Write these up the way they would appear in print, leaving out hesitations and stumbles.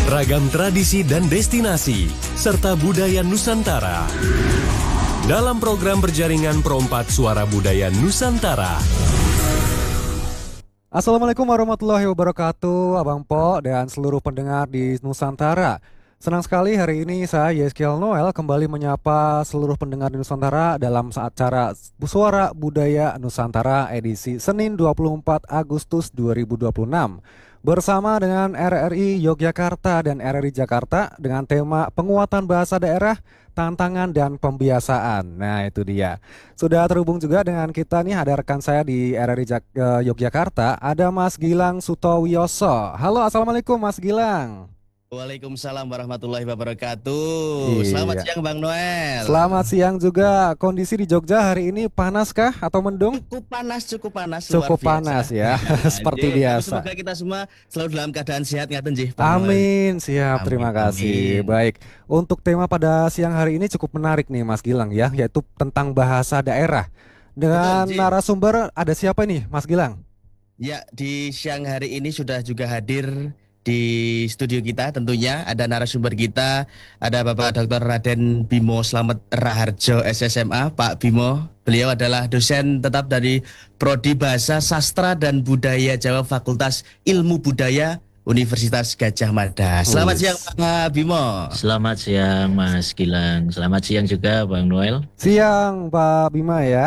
Ragam tradisi dan destinasi, serta budaya Nusantara. Dalam program berjaringan Perompak Suara Budaya Nusantara. Assalamualaikum warahmatullahi wabarakatuh, Abang Po dan seluruh pendengar di Nusantara. Senang sekali hari ini saya Yeskiel Noel kembali menyapa seluruh pendengar di Nusantara dalam acara Suara Budaya Nusantara edisi Senin 24 Agustus 2026. Bersama dengan RRI Yogyakarta dan RRI Jakarta dengan tema penguatan bahasa daerah, tantangan dan pembiasaan. Nah itu dia. Sudah terhubung juga dengan kita nih, ada rekan saya di RRI Yogyakarta, ada Mas Gilang Sutowiyoso. Halo, assalamualaikum Mas Gilang. Waalaikumsalam warahmatullahi wabarakatuh. Selamat siang Bang Noel. Selamat siang juga. Kondisi di Jogja hari ini panas kah atau mendung? Cukup panas. Cukup panas ya. Seperti biasa. Semoga kita semua selalu dalam keadaan sehat ngaten nggih. Amin. Siap, terima kasih. Baik. Untuk tema pada siang hari ini cukup menarik nih Mas Gilang ya, yaitu tentang bahasa daerah. Dengan narasumber ada siapa nih Mas Gilang? Ya, di siang hari ini sudah juga hadir di studio kita, tentunya ada narasumber kita, ada Bapak Dr. Raden Bimo Slamet Raharjo SSMA. Pak Bimo, beliau adalah dosen tetap dari Prodi Bahasa Sastra dan Budaya Jawa Fakultas Ilmu Budaya Universitas Gadjah Mada. Selamat siang Pak Bimo. Selamat siang Mas Gilang. Selamat siang juga Bang Noel. Siang Pak Bima ya.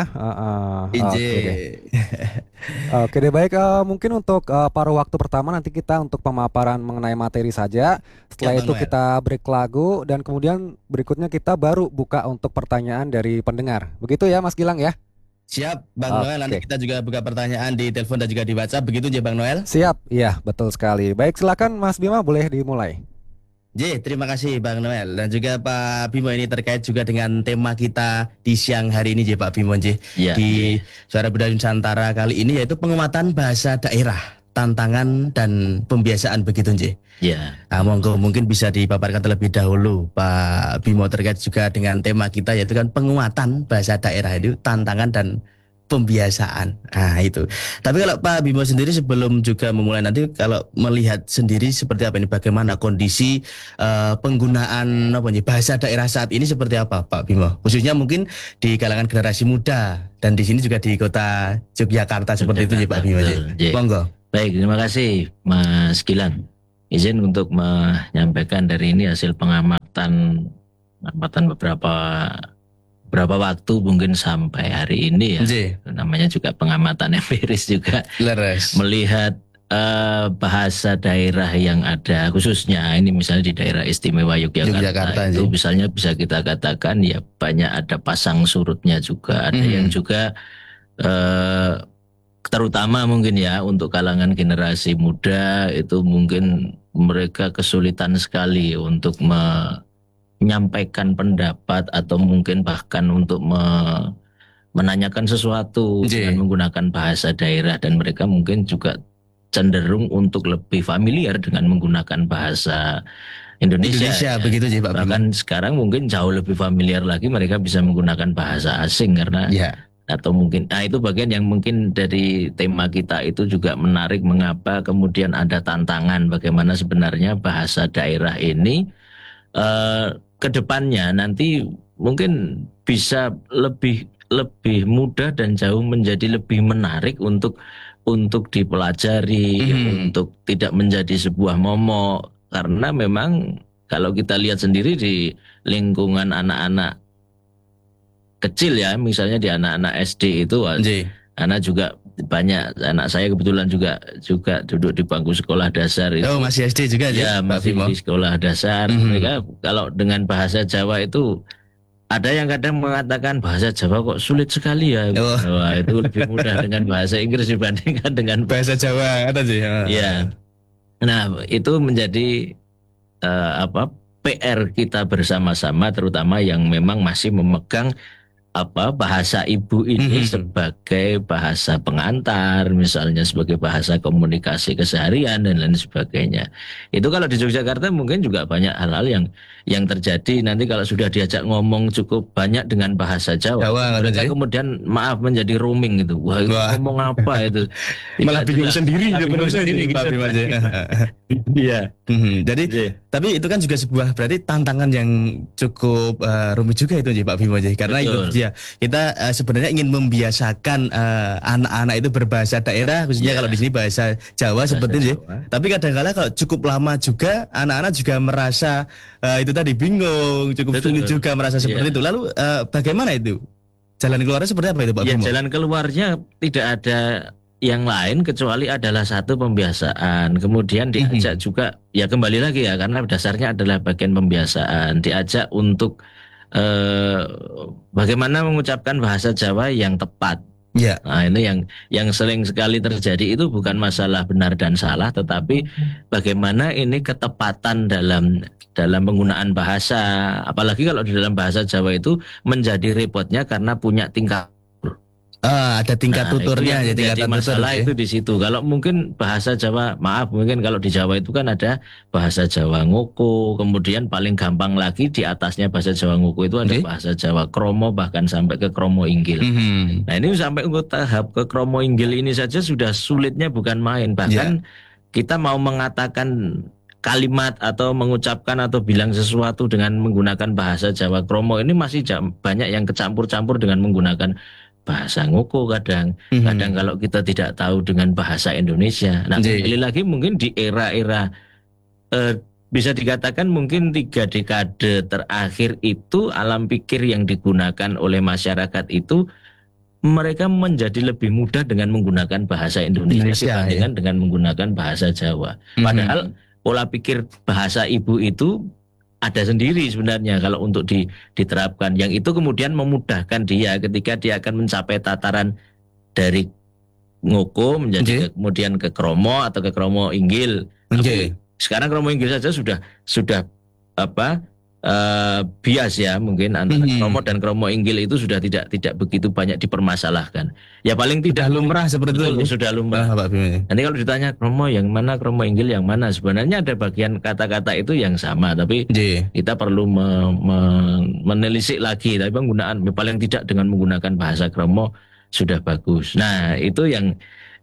Oke deh, baik. Mungkin untuk paruh waktu pertama nanti kita untuk pemaparan mengenai materi saja. Setelah itu kita break lagu dan kemudian berikutnya kita baru buka untuk pertanyaan dari pendengar. Begitu ya Mas Gilang ya? Siap Bang Noel, nanti kita juga buka pertanyaan di telepon dan juga di WhatsApp. Begitu ya Bang Noel? Siap, iya betul sekali. Baik, silakan Mas Bima, boleh dimulai. Terima kasih Bang Noel dan juga Pak Bimo, ini terkait juga dengan tema kita di siang hari ini Pak Bimo di Suara Budaya Nusantara kali ini, yaitu penguatan bahasa daerah, tantangan dan pembiasaan, begitu Nah, mungkin bisa dipaparkan terlebih dahulu Pak Bimo terkait juga dengan tema kita, yaitu kan penguatan bahasa daerah itu, tantangan dan pembiasaan. Nah itu. Tapi kalau Pak Bimo sendiri sebelum juga memulai nanti, kalau melihat sendiri seperti apa ini, bagaimana kondisi penggunaan bahasa daerah saat ini seperti apa Pak Bimo? Khususnya mungkin di kalangan generasi muda dan di sini juga di kota Yogyakarta seperti itu ya Pak Bimo. Monggo. Baik, terima kasih Mas Gilang. Izin untuk menyampaikan dari ini hasil pengamatan beberapa waktu mungkin sampai hari ini ya. Namanya juga pengamatan empiris juga. Melihat bahasa daerah yang ada, khususnya ini misalnya di daerah istimewa Yogyakarta itu misalnya bisa kita katakan ya banyak ada pasang surutnya juga, ada yang juga terutama mungkin ya untuk kalangan generasi muda itu mungkin mereka kesulitan sekali untuk menyampaikan pendapat atau mungkin bahkan untuk menanyakan sesuatu dengan menggunakan bahasa daerah, dan mereka mungkin juga cenderung untuk lebih familiar dengan menggunakan bahasa Indonesia begitu Pak. Bahkan sekarang mungkin jauh lebih familiar lagi, mereka bisa menggunakan bahasa asing karena atau mungkin itu bagian yang mungkin dari tema kita itu juga menarik, mengapa kemudian ada tantangan bagaimana sebenarnya bahasa daerah ini ke depannya nanti mungkin bisa lebih mudah dan jauh menjadi lebih menarik untuk dipelajari, untuk tidak menjadi sebuah momok, karena memang kalau kita lihat sendiri di lingkungan anak-anak kecil ya, misalnya di anak-anak SD itu anak juga banyak, anak saya kebetulan juga duduk di bangku sekolah dasar itu. Oh, masih SD juga ya? Masih di sekolah dasar. Mereka kalau dengan bahasa Jawa itu ada yang kadang mengatakan bahasa Jawa kok sulit sekali ya. Wah, itu lebih mudah dengan bahasa Inggris dibandingkan dengan bahasa Jawa, kata ya. Nah, itu menjadi PR kita bersama-sama, terutama yang memang masih memegang bahasa ibu ini sebagai bahasa pengantar, misalnya sebagai bahasa komunikasi keseharian dan lain sebagainya. Itu kalau di Yogyakarta mungkin juga banyak hal-hal yang terjadi nanti kalau sudah diajak ngomong cukup banyak dengan bahasa Jawa. Mereka kemudian menjadi roaming gitu. Wah, itu ngomong apa itu? Malah bingung sendiri. Iya. Jadi tapi itu kan juga sebuah berarti tantangan yang cukup rumit juga itu Pak Bimo, karena itu dia kita sebenarnya ingin membiasakan anak-anak itu berbahasa daerah, khususnya kalau di sini bahasa Jawa seperti itu. Tapi kadang-kala kalau cukup lama juga anak-anak juga merasa itu tadi bingung, cukup sulit juga merasa seperti itu. Lalu bagaimana itu? Jalan keluarnya seperti apa itu Pak Bimo? Jalan keluarnya tidak ada yang lain kecuali adalah satu pembiasaan, kemudian diajak juga ya kembali lagi ya karena dasarnya adalah bagian pembiasaan, diajak untuk bagaimana mengucapkan bahasa Jawa yang tepat. Ya. Nah ini yang sering sekali terjadi itu bukan masalah benar dan salah, tetapi bagaimana ini ketepatan dalam penggunaan bahasa, apalagi kalau di dalam bahasa Jawa itu menjadi repotnya karena punya tingkat. Ada tingkat tuturnya ya, tingkat masalah itu di situ. Kalau mungkin bahasa Jawa, maaf mungkin kalau di Jawa itu kan ada bahasa Jawa Ngoko, kemudian paling gampang lagi di atasnya bahasa Jawa Ngoko itu ada bahasa Jawa Kromo, bahkan sampai ke Kromo Inggil. Nah ini sampai ke tahap ke Kromo Inggil ini saja sudah sulitnya bukan main. Bahkan kita mau mengatakan kalimat atau mengucapkan atau bilang sesuatu dengan menggunakan bahasa Jawa Kromo ini masih banyak yang kecampur-campur dengan menggunakan bahasa Ngoko kadang kalau kita tidak tahu dengan bahasa Indonesia. Nah, kembali lagi mungkin di era-era bisa dikatakan mungkin 3 dekade terakhir itu alam pikir yang digunakan oleh masyarakat itu mereka menjadi lebih mudah dengan menggunakan bahasa Indonesia dibandingkan dengan menggunakan bahasa Jawa. Padahal pola pikir bahasa ibu itu ada sendiri sebenarnya kalau untuk diterapkan. Yang itu kemudian memudahkan dia ketika dia akan mencapai tataran dari Ngoko menjadi kemudian ke Kromo atau ke Kromo Inggil. Sekarang Kromo Inggil saja sudah bias ya mungkin antara Kromo dan Kromo Inggil itu sudah tidak begitu banyak dipermasalahkan. Ya paling tidak lumrah seperti itu. Sudah lumrah. Nanti kalau ditanya Kromo yang mana, Kromo Inggil yang mana, sebenarnya ada bagian kata-kata itu yang sama, tapi kita perlu menelisik lagi. Tapi penggunaan paling tidak dengan menggunakan bahasa Kromo sudah bagus. Nah itu yang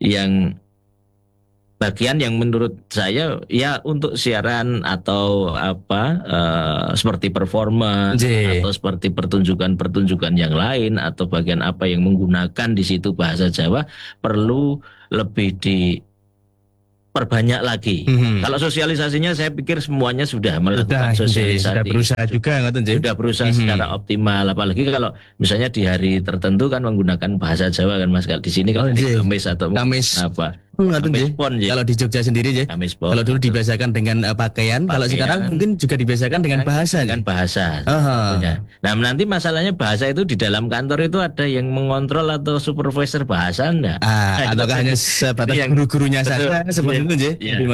bagian yang menurut saya ya untuk siaran atau seperti performance atau seperti pertunjukan yang lain atau bagian apa yang menggunakan di situ bahasa Jawa perlu lebih diperbanyak lagi. Kalau sosialisasinya saya pikir semuanya sudah melakukan sosialisasi. Sudah berusaha juga sudah berusaha secara optimal, apalagi kalau misalnya di hari tertentu kan menggunakan bahasa Jawa kan Mas. Kalau di sini kalau di Kamis atau apa kalau di Jogja sendiri kalau dulu dibiasakan dengan pakaian, kalau sekarang mungkin juga dibiasakan dengan bahasa. Nah nanti masalahnya bahasa itu di dalam kantor itu ada yang mengontrol atau supervisor bahasa enggak? Ataukah hanya sebatas guru-gurunya saja seperti itu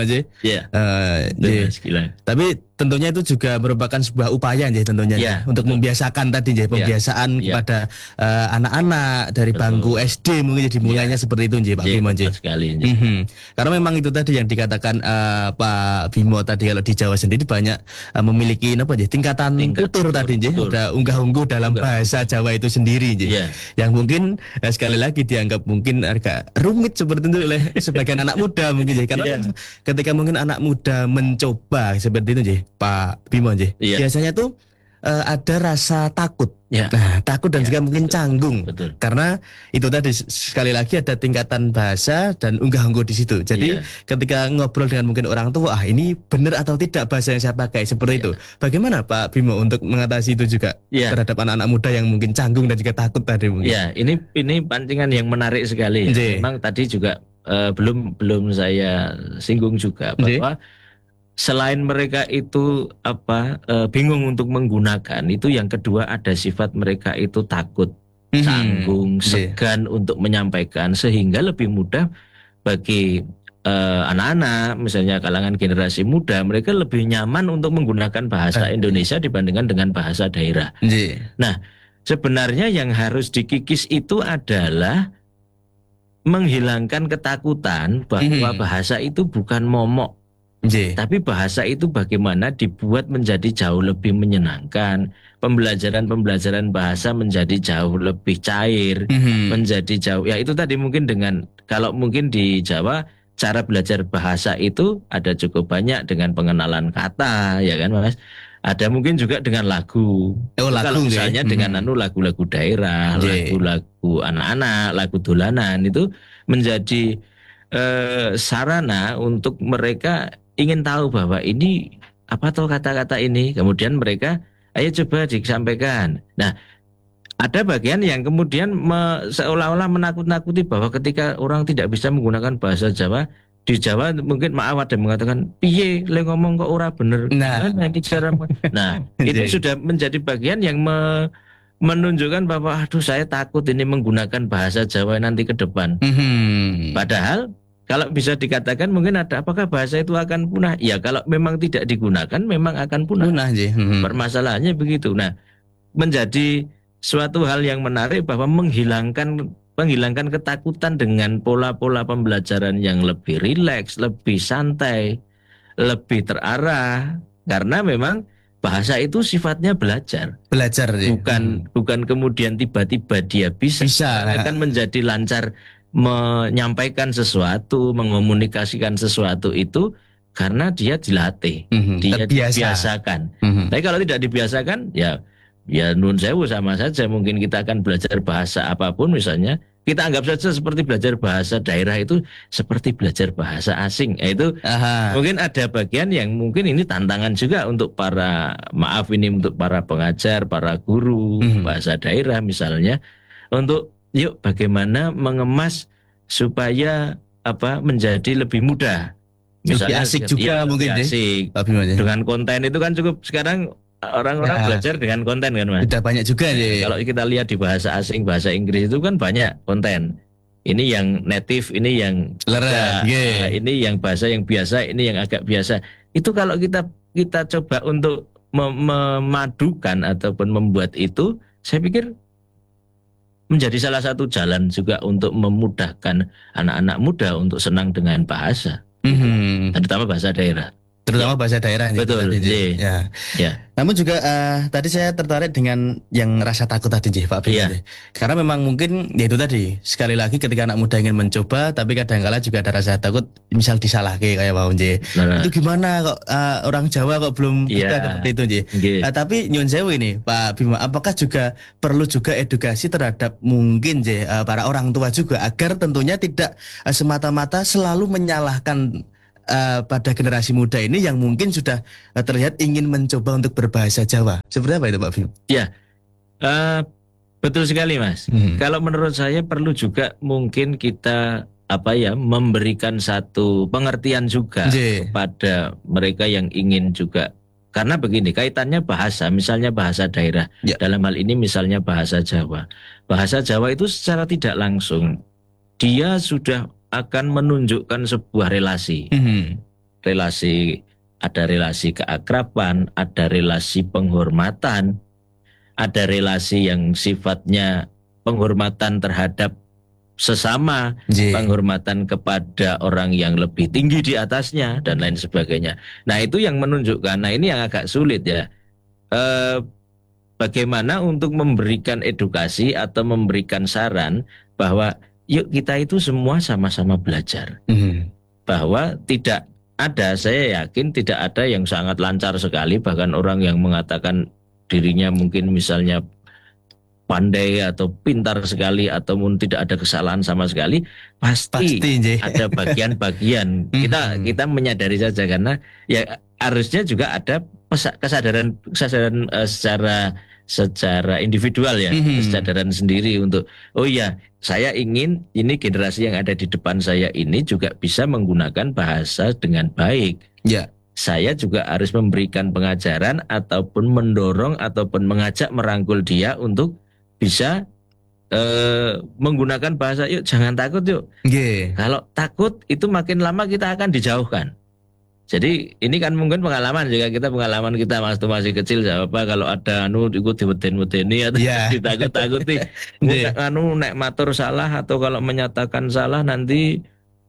Tapi tentunya itu juga merupakan sebuah upaya tentunya untuk membiasakan tadi pembiasaan kepada anak-anak dari bangku SD mungkin jadi mulainya seperti itu Pak Bimo sekali. Karena memang itu tadi yang dikatakan Pak Bimo tadi, kalau di Jawa sendiri banyak memiliki tingkatan tutur tadi ada unggah-ungguh dalam bahasa Jawa itu sendiri yang mungkin sekali lagi dianggap mungkin agak rumit seperti itu oleh sebagian anak muda mungkin karena ketika mungkin anak muda mencoba seperti itu Pak Bimo biasanya tuh ada rasa takut. Nah, takut dan juga mungkin canggung. Karena itu tadi sekali lagi ada tingkatan bahasa dan unggah-ungguh di situ. Jadi ketika ngobrol dengan mungkin orang tua, ini benar atau tidak bahasa yang saya pakai seperti itu. Bagaimana Pak Bimo untuk mengatasi itu juga terhadap anak-anak muda yang mungkin canggung dan juga takut tadi mungkin? Ini pancingan yang menarik sekali. Memang tadi juga belum saya singgung juga bahwa selain mereka itu bingung untuk menggunakan, itu yang kedua ada sifat mereka itu takut, canggung, segan untuk menyampaikan, sehingga lebih mudah bagi anak-anak misalnya kalangan generasi muda, mereka lebih nyaman untuk menggunakan bahasa Indonesia dibandingkan dengan bahasa daerah. Nah, sebenarnya yang harus dikikis itu adalah menghilangkan ketakutan bahwa bahasa itu bukan momok. Tapi bahasa itu bagaimana dibuat menjadi jauh lebih menyenangkan. Pembelajaran bahasa menjadi jauh lebih cair, menjadi jauh. Ya itu tadi mungkin dengan kalau mungkin di Jawa cara belajar bahasa itu ada cukup banyak dengan pengenalan kata, ya kan Mas? Ada mungkin juga dengan lagu. Lagu kalau misalnya dengan lagu-lagu daerah, lagu-lagu anak-anak, lagu dolanan itu menjadi sarana untuk mereka ingin tahu bahwa ini apa tuh kata-kata ini. Kemudian mereka, ayo coba disampaikan. Nah, ada bagian yang kemudian seolah-olah menakut-nakuti bahwa ketika orang tidak bisa menggunakan bahasa Jawa, di Jawa mungkin maaf ada yang mengatakan piye le ngomong kok ora bener. Nah itu sudah menjadi bagian yang menunjukkan bahwa aduh saya takut ini menggunakan bahasa Jawa nanti ke depan. Padahal kalau bisa dikatakan mungkin ada apakah bahasa itu akan punah? Ya kalau memang tidak digunakan memang akan punah. Permasalahannya begitu. Nah, menjadi suatu hal yang menarik bahwa menghilangkan ketakutan dengan pola-pola pembelajaran yang lebih rileks, lebih santai, lebih terarah, karena memang bahasa itu sifatnya belajar, bukan kemudian tiba-tiba dia bisa akan menjadi lancar menyampaikan sesuatu, mengomunikasikan sesuatu itu karena dia dilatih, dia dibiasakan. Tapi kalau tidak dibiasakan, ya nun sewu sama saja. Mungkin kita akan belajar bahasa apapun misalnya, kita anggap saja seperti belajar bahasa daerah itu seperti belajar bahasa asing. Itu mungkin ada bagian yang mungkin ini tantangan juga untuk untuk para pengajar, para guru bahasa daerah misalnya, untuk yuk bagaimana mengemas supaya menjadi lebih mudah. Misalnya lebih asik juga mungkin asik. Dengan konten itu kan cukup sekarang orang-orang belajar dengan konten kan Mas. Sudah banyak juga nih. Kalau kita lihat di bahasa asing, bahasa Inggris itu kan banyak konten. Ini yang native, ini yang ini yang bahasa yang biasa, ini yang agak biasa. Itu kalau kita coba untuk memadukan ataupun membuat itu, saya pikir menjadi salah satu jalan juga untuk memudahkan anak-anak muda untuk senang dengan bahasa, terutama bahasa daerah. Bahasa daerah. Betul. Ya. Namun juga tadi saya tertarik dengan yang rasa takut tadi Pak Bim. Karena memang mungkin ya itu tadi, sekali lagi ketika anak muda ingin mencoba tapi kadang-kala juga ada rasa takut misal disalahke kayak Pak Unje. Itu gimana kok orang Jawa kok belum bisa seperti itu Nje. Tapi nyun sewu ini Pak Bima, apakah juga perlu juga edukasi terhadap mungkin para orang tua juga agar tentunya tidak semata-mata selalu menyalahkan pada generasi muda ini yang mungkin sudah terlihat ingin mencoba untuk berbahasa Jawa. Seperti apa itu Pak Bim? Ya, betul sekali Mas. Kalau menurut saya perlu juga mungkin kita memberikan satu pengertian juga kepada mereka yang ingin juga. Karena begini, kaitannya bahasa, misalnya bahasa daerah. Dalam hal ini misalnya bahasa Jawa. Bahasa Jawa itu secara tidak langsung dia sudah akan menunjukkan sebuah relasi. Ada relasi keakraban, ada relasi penghormatan, ada relasi yang sifatnya penghormatan terhadap sesama, penghormatan kepada orang yang lebih tinggi di atasnya, dan lain sebagainya. Nah itu yang menunjukkan, nah ini yang agak sulit ya. Bagaimana untuk memberikan edukasi atau memberikan saran bahwa yuk kita itu semua sama-sama belajar. Bahwa tidak ada, saya yakin tidak ada yang sangat lancar sekali. Bahkan orang yang mengatakan dirinya mungkin misalnya pandai atau pintar sekali ataupun tidak ada kesalahan sama sekali, pasti ada bagian-bagian. Kita menyadari saja karena ya harusnya juga ada kesadaran secara individual ya, kesadaran sendiri untuk oh iya saya ingin ini generasi yang ada di depan saya ini juga bisa menggunakan bahasa dengan baik. Saya juga harus memberikan pengajaran ataupun mendorong ataupun mengajak merangkul dia untuk bisa menggunakan bahasa. Yuk jangan takut yuk. Kalau takut itu makin lama kita akan dijauhkan. Jadi ini kan mungkin pengalaman juga kita waktu masih kecil kalau ada ikut diweden-wedeni atau ditakut-takuti. Nek matur salah atau kalau menyatakan salah nanti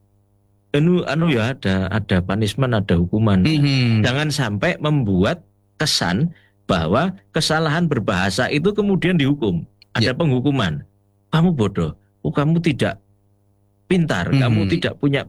ya ada punishment, ada hukuman. Jangan sampai membuat kesan bahwa kesalahan berbahasa itu kemudian dihukum. Ada penghukuman. Kamu bodoh, kamu tidak pintar, kamu tidak punya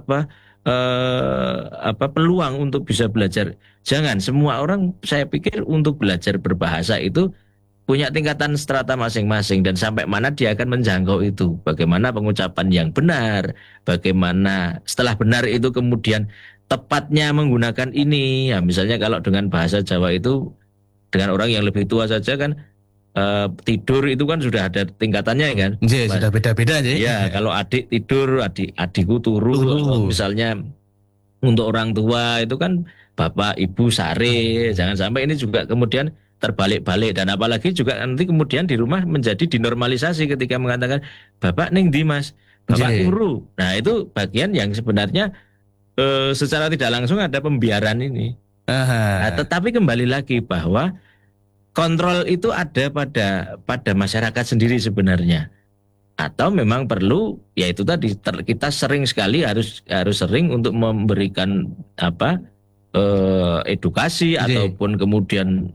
peluang untuk bisa belajar. Jangan, semua orang saya pikir untuk belajar berbahasa itu punya tingkatan strata masing-masing dan sampai mana dia akan menjangkau itu. Bagaimana pengucapan yang benar, bagaimana setelah benar itu kemudian tepatnya menggunakan ini. Ya, misalnya kalau dengan bahasa Jawa itu dengan orang yang lebih tua saja kan tidur itu kan sudah ada tingkatannya kan. Sudah beda-beda aja. Ya, kalau adik tidur, adikku turu. Misalnya untuk orang tua itu kan bapak, ibu, sare. Jangan sampai ini juga kemudian terbalik-balik, dan apalagi juga nanti kemudian di rumah menjadi dinormalisasi ketika mengatakan bapak ning ndi mas, bapak turu. Nah itu bagian yang sebenarnya secara tidak langsung ada pembiaran ini. Nah, tetapi kembali lagi bahwa kontrol itu ada pada masyarakat sendiri sebenarnya, atau memang perlu, yaitu tadi kita sering sekali harus sering untuk memberikan edukasi ataupun kemudian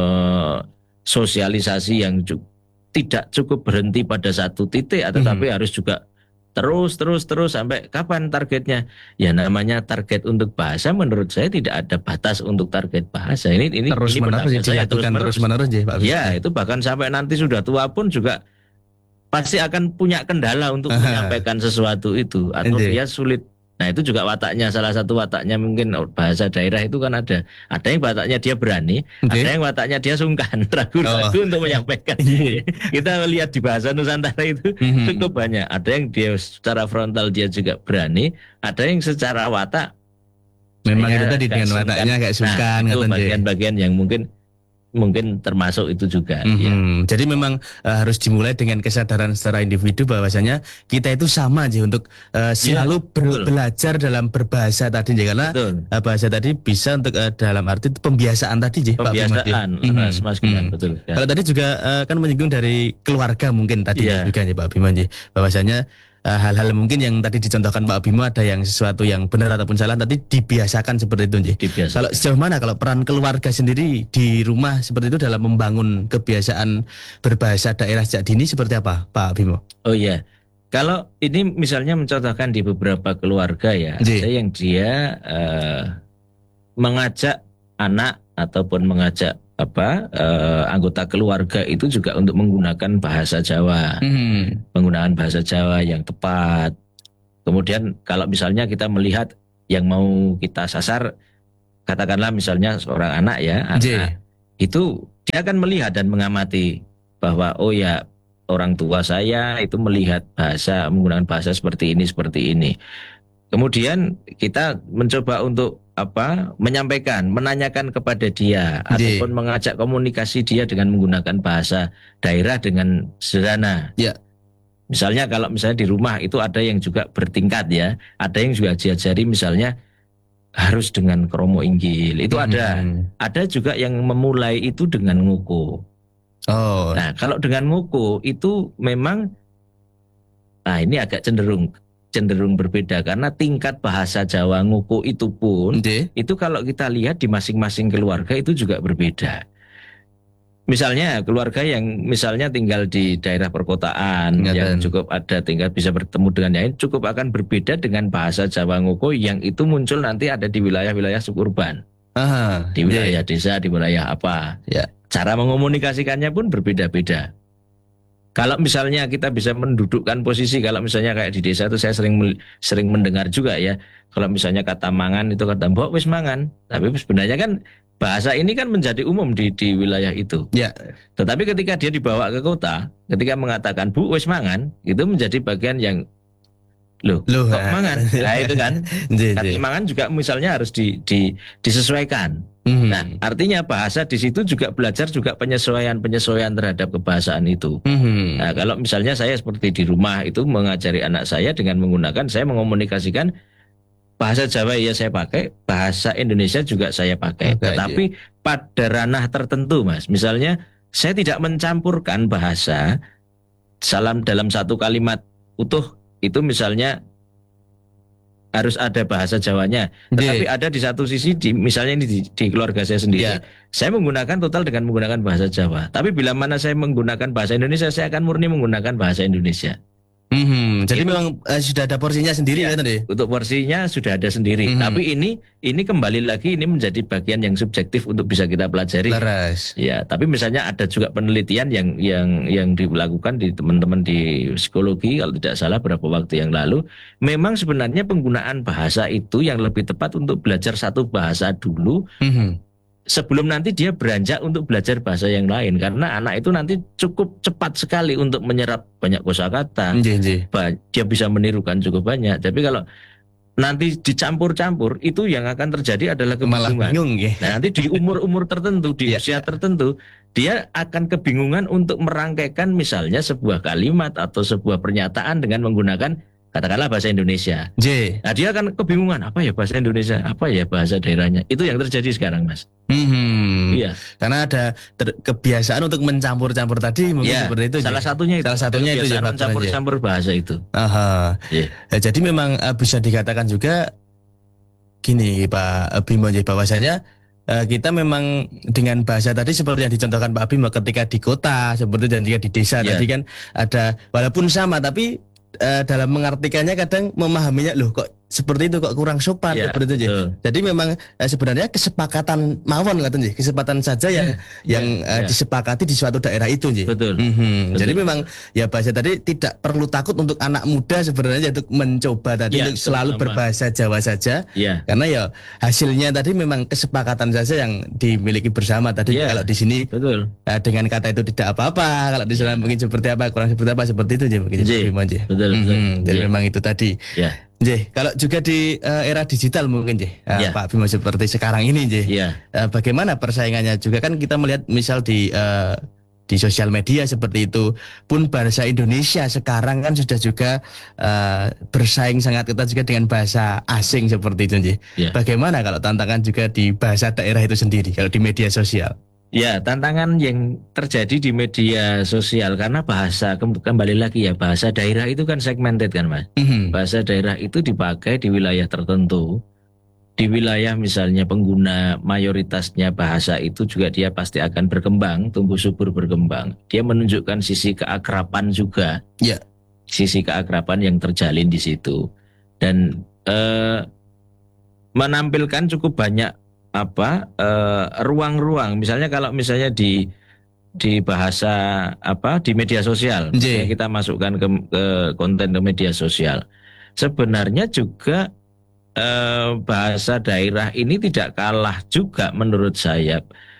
sosialisasi yang tidak cukup berhenti pada satu titik, tetapi harus juga terus sampai kapan targetnya? Ya namanya target untuk bahasa menurut saya tidak ada batas untuk target bahasa. Ini terus menerus Pak. Ya, itu bahkan sampai nanti sudah tua pun juga pasti akan punya kendala untuk menyampaikan sesuatu itu, atau dia sulit. Nah itu juga wataknya, salah satu wataknya mungkin bahasa daerah itu kan ada yang wataknya dia berani, ada yang wataknya dia sungkan, ragu-ragu untuk menyampaikan. Kita lihat di bahasa Nusantara itu cukup banyak. Ada yang dia secara frontal dia juga berani, ada yang secara watak memang itu tadi dengan wataknya kayak sungkan. Nah, itu bagian-bagian yang mungkin termasuk itu juga. Ya. Jadi memang harus dimulai dengan kesadaran secara individu bahwasanya kita itu sama aja untuk selalu belajar dalam berbahasa tadi, karena bahasa tadi bisa untuk dalam arti pembiasaan tadi, pembiasaan, Mas Gilang, betul. Ya. Kalau tadi juga kan menyinggung dari keluarga mungkin tadi juga ya Pak Bimo, bahwasanya hal-hal mungkin yang tadi dicontohkan Pak Bimo ada yang sesuatu yang benar ataupun salah tadi dibiasakan seperti itu. Kalau sejauh mana kalau peran keluarga sendiri di rumah seperti itu dalam membangun kebiasaan berbahasa daerah sejak dini seperti apa Pak Bimo? Oh iya, kalau ini misalnya mencontohkan di beberapa keluarga ya, ada yang dia mengajak anak ataupun mengajak anggota keluarga itu juga untuk menggunakan bahasa Jawa, penggunaan bahasa Jawa yang tepat. Kemudian kalau misalnya kita melihat yang mau kita sasar, katakanlah misalnya seorang anak itu dia akan melihat dan mengamati bahwa oh ya orang tua saya itu melihat menggunakan bahasa seperti ini. Kemudian kita mencoba untuk menyampaikan, menanyakan kepada dia ataupun mengajak komunikasi dia dengan menggunakan bahasa daerah dengan sederhana. Misalnya kalau misalnya di rumah itu ada yang juga bertingkat ya, ada yang juga diajari misalnya harus dengan kromo inggil. Itu ada juga yang memulai itu dengan nguku. Nah, kalau dengan nguku itu memang ini agak cenderung berbeda karena tingkat bahasa Jawa nguku itu pun itu kalau kita lihat di masing-masing keluarga itu juga berbeda. Misalnya keluarga yang misalnya tinggal di daerah perkotaan yang cukup ada tingkat bisa bertemu dengan yang lain, cukup akan berbeda dengan bahasa Jawa nguku yang itu muncul nanti ada di wilayah-wilayah suburban. Di wilayah desa, di wilayah apa. Cara mengomunikasikannya pun berbeda-beda. Kalau misalnya kita bisa mendudukkan posisi, kalau misalnya kayak di desa itu saya sering mendengar juga ya, kalau misalnya kata mangan itu kata mbok wis mangan, tapi sebenarnya kan bahasa ini kan menjadi umum di wilayah itu. Tetapi ketika dia dibawa ke kota, ketika mengatakan bu wis mangan, itu menjadi bagian yang loh kok mangan? Nah itu kan, kata mangan juga misalnya harus disesuaikan. Nah, artinya bahasa di situ juga belajar juga penyesuaian terhadap kebahasaan itu. Nah, kalau misalnya saya seperti di rumah itu mengajari anak saya dengan menggunakan, saya mengomunikasikan bahasa Jawa ya saya pakai, bahasa Indonesia juga saya pakai. Tetapi pada ranah tertentu, Mas. Misalnya saya tidak mencampurkan bahasa dalam satu kalimat utuh itu misalnya harus ada bahasa Jawanya, tetapi ada di satu sisi misalnya ini di keluarga saya sendiri, saya menggunakan total dengan menggunakan bahasa Jawa. Tapi bila mana saya menggunakan bahasa Indonesia, saya akan murni menggunakan bahasa Indonesia. Jadi memang sudah ada porsinya sendiri ya tadi. Untuk porsinya sudah ada sendiri. Tapi ini kembali lagi ini menjadi bagian yang subjektif untuk bisa kita pelajari. Laras. Ya, tapi misalnya ada juga penelitian yang dilakukan di teman-teman di psikologi kalau tidak salah beberapa waktu yang lalu, memang sebenarnya penggunaan bahasa itu yang lebih tepat untuk belajar satu bahasa dulu. Sebelum nanti dia beranjak untuk belajar bahasa yang lain, karena anak itu nanti cukup cepat sekali untuk menyerap banyak kosakata. Dia bisa menirukan cukup banyak. Tapi kalau nanti dicampur-campur, itu yang akan terjadi adalah kebingungan. Nah, nanti di umur-umur tertentu, di usia tertentu, dia akan kebingungan untuk merangkaikan misalnya sebuah kalimat atau sebuah pernyataan dengan menggunakan katakanlah bahasa Indonesia. Nah, dia akan kebingungan, apa ya bahasa Indonesia, apa ya bahasa daerahnya. Itu yang terjadi sekarang, Mas. Iya. Karena ada kebiasaan untuk mencampur-campur tadi mungkin seperti itu. Salah satunya itu ya, mencampur-campur bahasa itu. Jadi memang bisa dikatakan juga gini Pak Bimo, bahwasanya kita memang dengan bahasa tadi seperti yang dicontohkan Pak Bimo ketika di kota seperti dan juga di desa tadi kan ada walaupun sama tapi dalam mengartikannya kadang memahaminya loh kok seperti itu kok kurang sopan seperti itu. Jadi memang sebenarnya kesepakatan mawon katanya, kesepakatan saja yang disepakati di suatu daerah itu Betul. Jadi memang ya bahasa tadi tidak perlu takut untuk anak muda sebenarnya untuk mencoba tadi untuk selalu berbahasa Jawa saja. Karena ya hasilnya tadi memang kesepakatan saja yang dimiliki bersama tadi. Kalau di sini dengan kata itu tidak apa-apa, kalau di sana mungkin seperti apa, kurang seperti apa, seperti itu mungkin. Betul. Jadi memang itu tadi. Kalau juga di era digital mungkin Pak Bimo seperti sekarang ini bagaimana persaingannya juga kan kita melihat misal di sosial media seperti itu pun bahasa Indonesia sekarang kan sudah juga bersaing sangat ketat juga dengan bahasa asing seperti itu Bagaimana kalau tantangan juga di bahasa daerah itu sendiri kalau di media sosial? Ya, tantangan yang terjadi di media sosial karena bahasa kembali lagi bahasa daerah itu kan segmented kan Mas. Bahasa daerah itu dipakai di wilayah tertentu. Di wilayah misalnya pengguna mayoritasnya bahasa itu juga dia pasti akan berkembang, tumbuh subur berkembang. Dia menunjukkan sisi keakraban juga. Sisi keakraban yang terjalin di situ. Dan menampilkan cukup banyak ruang-ruang misalnya kalau misalnya di bahasa di media sosial kita masukkan ke konten ke media sosial sebenarnya juga bahasa daerah ini tidak kalah juga menurut saya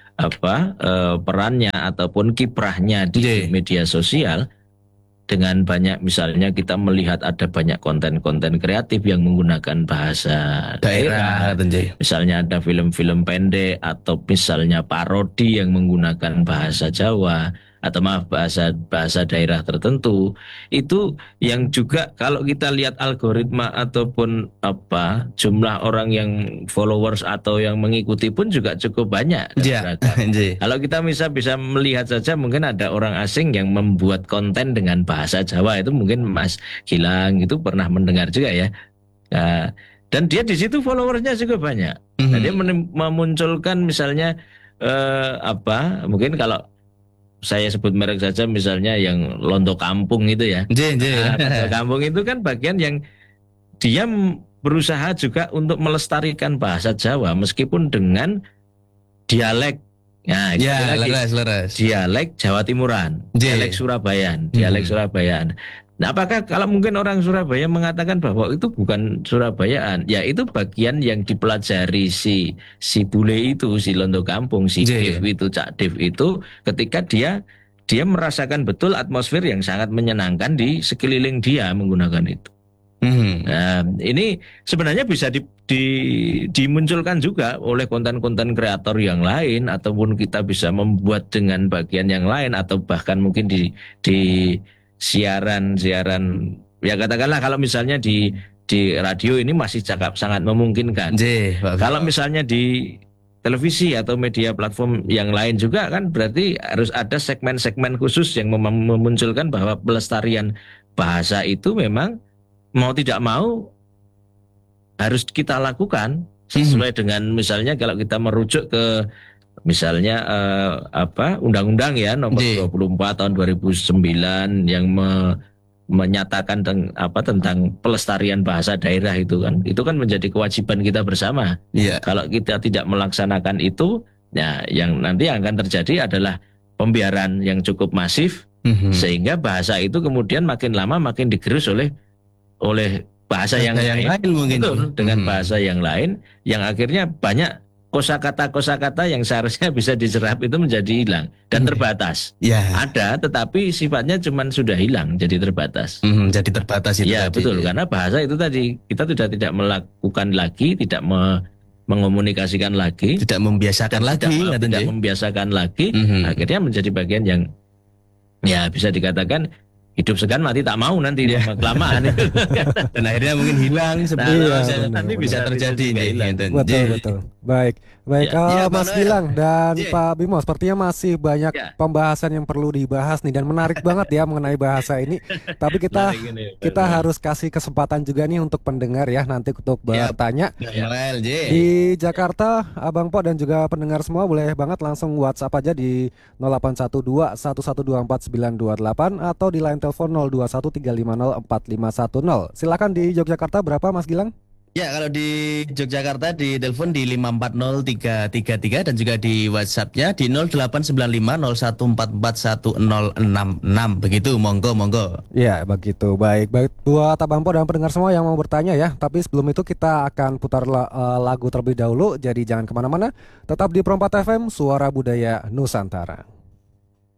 perannya ataupun kiprahnya di media sosial dengan banyak misalnya kita melihat ada banyak konten-konten kreatif yang menggunakan bahasa daerah. Misalnya ada film-film pendek atau misalnya parodi yang menggunakan bahasa Jawa atau bahasa daerah tertentu. Itu yang juga kalau kita lihat algoritma ataupun jumlah orang yang followers atau yang mengikuti pun juga cukup banyak. Kalau kita bisa melihat saja mungkin ada orang asing yang membuat konten dengan bahasa Jawa itu mungkin Mas Gilang itu pernah mendengar juga ya. Dan dia di situ followersnya juga banyak. Nah, dia memunculkan misalnya mungkin kalau saya sebut merek saja misalnya yang Londo Kampung itu ya. Londo Kampung itu kan bagian yang dia berusaha juga untuk melestarikan bahasa Jawa meskipun dengan dialek. Nah, dialek Jawa Timuran, dialek Surabayaan. Nah, apakah kalau mungkin orang Surabaya mengatakan bahwa itu bukan Surabayaan, ya itu bagian yang dipelajari si bule itu, si Londo Kampung, si Dev itu, Cak Dev itu, ketika dia merasakan betul atmosfer yang sangat menyenangkan di sekeliling dia menggunakan itu. Nah, ini sebenarnya bisa dimunculkan juga oleh konten-konten kreator yang lain, ataupun kita bisa membuat dengan bagian yang lain, atau bahkan mungkin di siaran ya katakanlah kalau misalnya di radio ini masih sangat memungkinkan. Kalau misalnya di televisi atau media platform yang lain juga kan berarti harus ada segmen-segmen khusus yang memunculkan bahwa pelestarian bahasa itu memang mau tidak mau harus kita lakukan sesuai dengan misalnya kalau kita merujuk ke misalnya Undang-Undang ya nomor 24 tahun 2009 yang menyatakan tentang pelestarian bahasa daerah itu kan menjadi kewajiban kita bersama. Iya. Kalau kita tidak melaksanakan itu, ya yang nanti yang akan terjadi adalah pembiaran yang cukup masif, sehingga bahasa itu kemudian makin lama makin digerus oleh bahasa yang lain mungkin. Betul, dengan bahasa yang lain, yang akhirnya banyak kosakata yang seharusnya bisa diserap itu menjadi hilang dan terbatas. Ya. Ada, tetapi sifatnya cuman sudah hilang, jadi terbatas. Jadi terbatas itu. Ya tadi. betul, karena bahasa itu tadi kita sudah tidak melakukan lagi, tidak mengomunikasikan lagi, tidak membiasakan lagi, akhirnya menjadi bagian yang ya bisa dikatakan hidup segan mati tak mau nanti kelamaan itu. Dan akhirnya mungkin hilang nanti bisa terjadi gitu. Betul. Baik, Mas Gilang dan Pak Bimo, sepertinya masih banyak pembahasan yang perlu dibahas nih dan menarik banget ya mengenai bahasa ini. Tapi kita harus kasih kesempatan juga nih untuk pendengar ya nanti untuk bertanya. Di Jakarta, Abang Po dan juga pendengar semua boleh banget langsung WhatsApp aja di 0812 1124 928 atau di line telepon 0213504510. Silakan di Yogyakarta berapa Mas Gilang? Ya, kalau di Yogyakarta di telepon di 540333 dan juga di WhatsApp-nya di 089501441066. Begitu, monggo. Ya, begitu. Baik buat Abang Po dan pendengar semua yang mau bertanya ya. Tapi sebelum itu kita akan putar lagu terlebih dahulu. Jadi jangan kemana-mana. Tetap di Perompak FM, Suara Budaya Nusantara.